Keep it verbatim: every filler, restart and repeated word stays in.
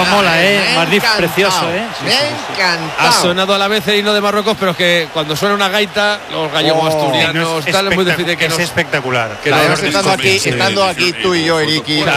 mola, ¿eh? Madrid precioso, ¿eh? Sí, me ha encantado. Ha sonado a la vez el himno de Marruecos, pero es que cuando suena una gaita, los gallegos Oh, asturianos, es tal, es muy difícil que es nos, espectacular. que Además, nos- estando aquí, estando aquí tú y yo, Eriki,